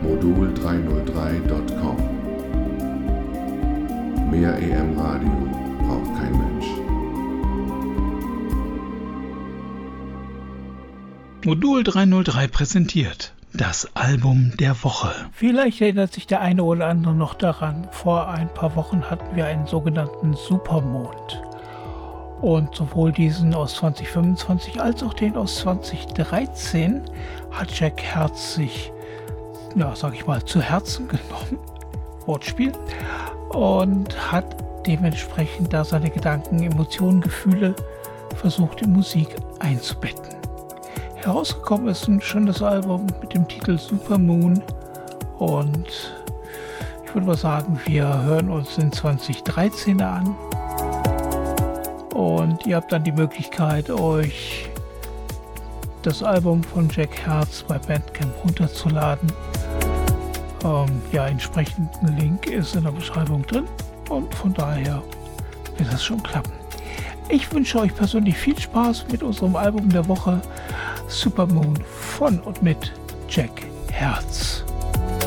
modul303.com. Mehr EM-Radio braucht kein Mensch. Modul 303 präsentiert das Album der Woche. Vielleicht erinnert sich der eine oder andere noch daran. Vor ein paar Wochen hatten wir einen sogenannten Supermond. Und sowohl diesen aus 2025 als auch den aus 2013 hat Jack Herz sich, zu Herzen genommen. Wortspiel. Und hat dementsprechend da seine Gedanken, Emotionen, Gefühle versucht in Musik einzubetten. Herausgekommen ist schon das Album mit dem Titel Supermoon und ich würde mal sagen, wir hören uns den 2013er an und ihr habt dann die Möglichkeit, euch das Album von Jack Herz bei Bandcamp runterzuladen. Entsprechenden Link ist in der Beschreibung drin und von daher wird das schon klappen. Ich wünsche euch persönlich viel Spaß mit unserem Album der Woche Supermoon von und mit Jack Herz.